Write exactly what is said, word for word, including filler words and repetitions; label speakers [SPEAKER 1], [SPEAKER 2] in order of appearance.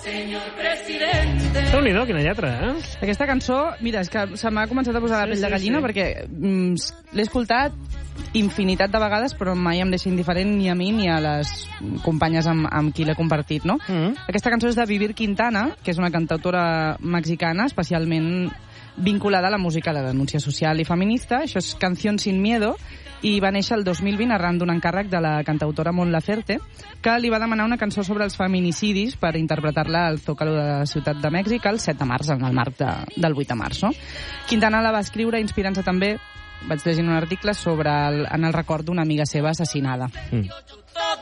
[SPEAKER 1] Déu-n'hi-do, quina lletra, eh?
[SPEAKER 2] Aquesta cançó, mira, és que se m'ha començat a posar la
[SPEAKER 1] Sí,
[SPEAKER 2] pell de
[SPEAKER 1] sí,
[SPEAKER 2] gallina
[SPEAKER 1] sí.
[SPEAKER 2] perquè mm, l'he escoltat infinitat de vegades, però mai em deixa indiferent ni a mi ni a les companyes amb, amb qui l'he compartit, no?
[SPEAKER 1] Mm.
[SPEAKER 2] Aquesta cançó és de Vivir Quintana, que és una cantautora mexicana, especialment vinculada a la música de denúncia social i feminista. Això és Canción sin miedo, i va néixer el dos mil vint arran d'un encàrrec de la cantautora Mon Laferte, que li va demanar una cançó sobre els feminicidis per interpretar-la al Zócalo de la Ciutat de Mèxic el set de març, en el marc de, del vuit de març. No? Quintana la va escriure inspirant-se també, vaig llegir un article, sobre el, en el record d'una amiga seva assassinada.
[SPEAKER 1] Mm.